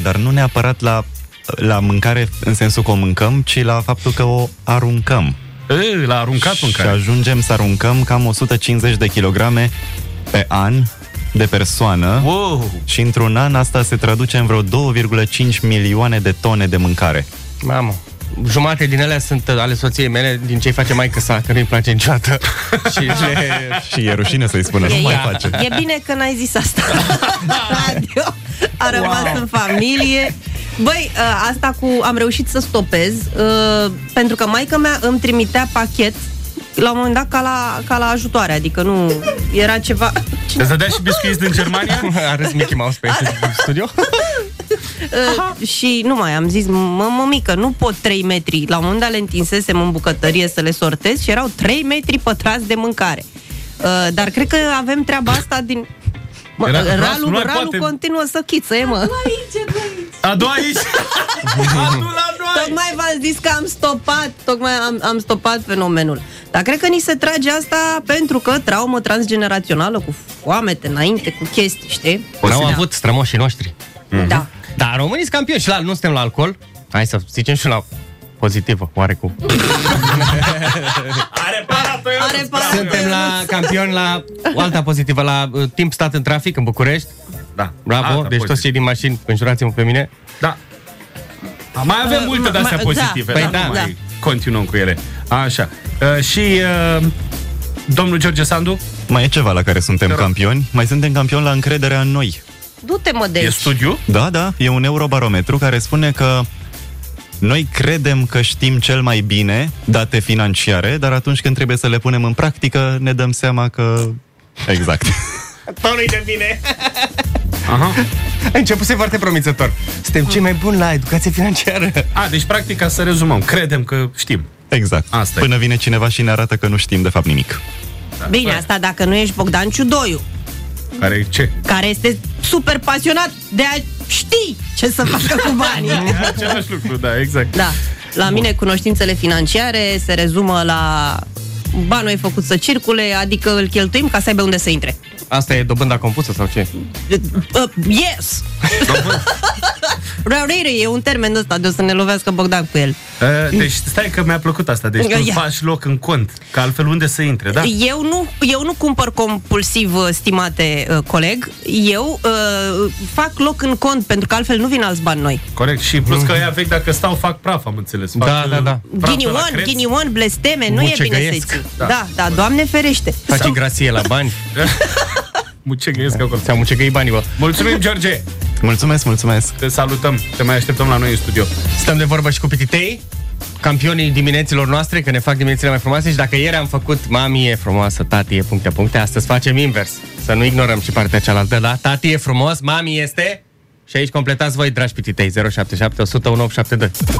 dar nu neapărat la mâncare în sensul că o mâncăm, ci la faptul că o aruncăm. L-a aruncat mâncare. Și ajungem să aruncăm cam 150 de kilograme pe an de persoană. Wow. Și într-un an asta se traduce în vreo 2,5 milioane de tone de mâncare. Mamă, jumate din ele sunt ale soției mele, din ce-i face maică sa, că nu-i place niciodată. Și e rușine să-i spună, nu mai face. E bine că n-ai zis asta. Radio a rămas în familie. Băi, asta am reușit să stopez, pentru că maică mea îmi trimitea pachet la un moment dat ca la ajutoare, adică nu era ceva... Îți dădea și biscuiți din Germania? A râs Mickey Mouse pe studio? Și nu mai am zis, mămică, nu pot 3 metri. La un moment dat le întinsesem în bucătărie să le sortez și erau 3 metri pătrați de mâncare. Dar cred că avem treaba asta din... Ralul continuă să chițăie, mă. Adu aici! Adu la noi! Tocmai v-am zis că am stopat fenomenul. Dar cred că ni se trage asta pentru că traumă transgenerațională, cu foamete înainte, cu chestii, știi? N-au avut strămoșii noștri. Da. Dar românii sunt campioni și nu suntem la alcool. Hai să zicem și la pozitivă, oarecum. Suntem la campioni la o alta pozitivă, la timp stat în trafic în București. Da. Bravo, deci toți cei din mașini, înjurați-mă pe mine. Da. Mai avem multe de-astea pozitive, da. Păi mai continuăm cu ele. Așa. Și domnul George Sandu? Mai e ceva la care suntem campioni. Mai suntem campioni la încrederea în noi. Du-te, mă, de aici. E studiu? Da, e un eurobarometru care spune că noi credem că știm cel mai bine date financiare, dar atunci când trebuie să le punem în practică, ne dăm seama că... Exact. Tonul de bine. Aha. A început foarte promițător. Suntem cei mai buni la educație financiară. Deci practic, ca să rezumăm, credem că știm. Exact. Asta Până vine cineva și ne arată că nu știm de fapt nimic. Bine, asta dacă nu ești Bogdan Ciudoiu. Care este super pasionat de a ști ce să facă cu banii. Același lucru, da, exact. Da. La mine cunoștințele financiare se rezumă la banul e făcut să circule, adică îl cheltuim ca să aibă unde să intre. Asta e dobânda compusă sau ce? Yes! Raurire e un termen ăsta de o să ne lovească Bogdan cu el. Deci stai că mi-a plăcut asta. Deci tu faci loc în cont, că altfel unde să intre, da? Eu nu cumpăr compulsiv, stimate coleg. Eu fac loc în cont, pentru că altfel nu vin alți bani noi. Corect. Și plus că ăia vechi, dacă stau, fac praf, am înțeles. Da. Ghinion, blesteme, nu e bine să-i ții. Da, Doamne ferește. Faci ingrasie la bani. Mucegăiesc acolo. Ți-am mucegăit banii, bă. Mulțumim, George! Mulțumesc! Te salutăm, te mai așteptăm la noi în studio. Stăm de vorbă și cu pititei, campionii dimineților noastre, că ne fac diminețile mai frumoase. Și dacă ieri am făcut mami e frumoasă, tati e puncte, astăzi facem invers. Să nu ignorăm și partea cealaltă, da? Tati e frumos, mami este... Și aici completați voi, dragi pititei, 077 100 1872.